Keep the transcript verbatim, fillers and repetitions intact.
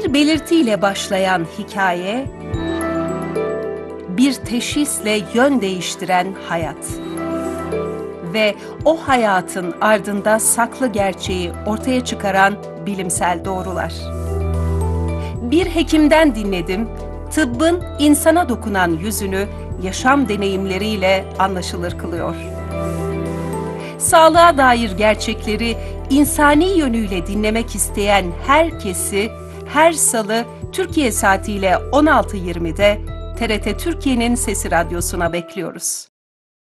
Bir belirtiyle başlayan hikaye, bir teşhisle yön değiştiren hayat. Ve o hayatın ardında saklı gerçeği ortaya çıkaran bilimsel doğrular. Bir hekimden dinledim, tıbbın insana dokunan yüzünü yaşam deneyimleriyle anlaşılır kılıyor. Sağlığa dair gerçekleri insani yönüyle dinlemek isteyen herkesi her salı Türkiye saatiyle on altı yirmide T R T Türkiye'nin Sesi Radyosu'na bekliyoruz.